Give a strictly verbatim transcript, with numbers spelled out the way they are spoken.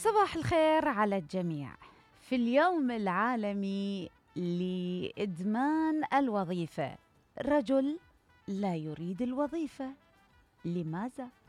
صباح الخير على الجميع. في اليوم العالمي لإدمان الوظيفة، رجل لا يريد الوظيفة، لماذا؟